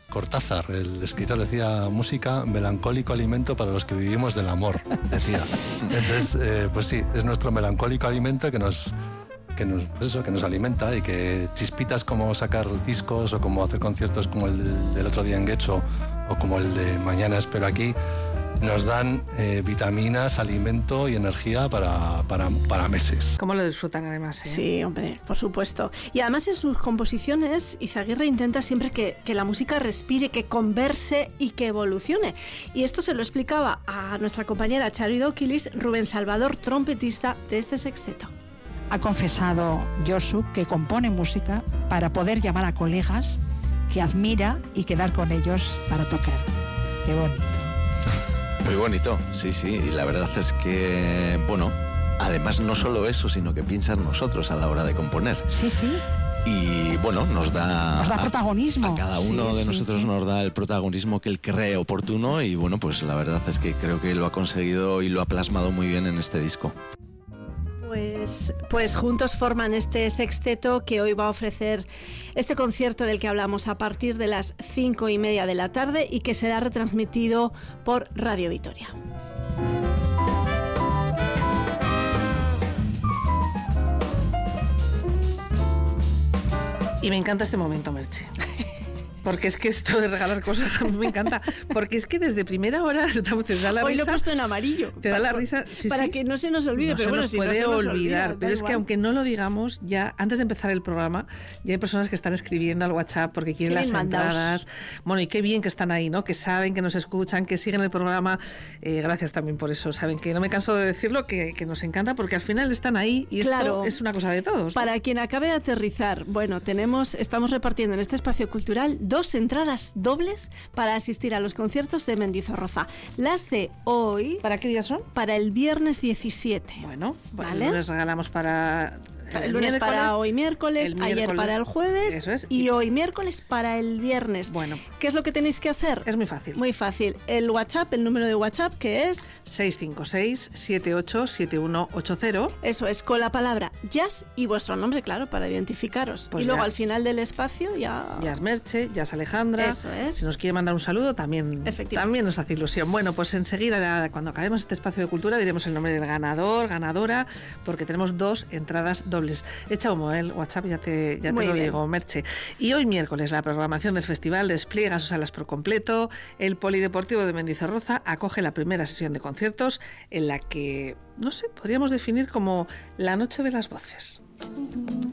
Cortázar, el escritor, decía: música, melancólico alimento para los que vivimos del amor, decía. Entonces, pues sí, es nuestro melancólico alimento que nos alimenta, y que chispitas como sacar discos o como hacer conciertos como el del otro día en Guecho o como el de mañana espero aquí, nos dan vitaminas, alimento y energía para meses. ¿Cómo lo disfrutan además? Sí, hombre, por supuesto. Y además en sus composiciones Izaguirre intenta siempre que la música respire, que converse y que evolucione. Y esto se lo explicaba a nuestra compañera Charo Idóquilis, Rubén Salvador, trompetista de este sexteto. Ha confesado Josu que compone música para poder llamar a colegas que admira y quedar con ellos para tocar. Qué bonito. Muy bonito, sí, y la verdad es que, bueno, además no solo eso, sino que piensa en nosotros a la hora de componer. Sí. Y bueno, nos da protagonismo. A cada uno de nosotros nos da el protagonismo que él cree oportuno, y bueno, pues la verdad es que creo que lo ha conseguido y lo ha plasmado muy bien en este disco. Pues juntos forman este sexteto que hoy va a ofrecer este concierto del que hablamos a partir de las 5:30 de la tarde y que será retransmitido por Radio Vitoria. Y me encanta este momento, Merche. Porque es que esto de regalar cosas a mí me encanta. Porque es que desde primera hora te da la risa. Hoy lo he puesto en amarillo. Te da la risa. Sí, para que no se nos olvide. No pero se bueno, nos si puede no se nos olvidar. Olvida, pero es que aunque no lo digamos, ya antes de empezar el programa, ya hay personas que están escribiendo al WhatsApp porque quieren las entradas. Bueno, y qué bien que están ahí, ¿no? Que saben, que nos escuchan, que siguen el programa. Gracias también por eso. Saben que no me canso de decirlo, que nos encanta, porque al final están ahí y esto es una cosa de todos, ¿no? Para quien acabe de aterrizar, bueno, estamos repartiendo en este espacio cultural 2 entradas dobles para asistir a los conciertos de Mendizorroza. Las de hoy... ¿Para qué días son? Para el viernes 17. Bueno, ¿vale? Les regalamos para... El lunes para hoy miércoles, ayer para el jueves, eso es, y hoy miércoles para el viernes. Bueno. ¿Qué es lo que tenéis que hacer? Es muy fácil. Muy fácil. El WhatsApp, el número de WhatsApp, que es... 656-787180. Eso es, con la palabra jazz y vuestro nombre, claro, para identificaros. Pues y luego ya al final del espacio ya... Ya es Merche, ya es Alejandra. Eso es. Si nos quiere mandar un saludo, también nos hace ilusión. Bueno, pues enseguida, cuando acabemos este espacio de cultura, diremos el nombre del ganador, ganadora, porque tenemos 2 entradas dobles. Echa humo el WhatsApp, ya te lo digo, Merche. Y hoy miércoles la programación del festival despliega sus alas por completo. El Polideportivo de Mendizorroza acoge la primera sesión de conciertos en la que, no sé, podríamos definir como la noche de las voces.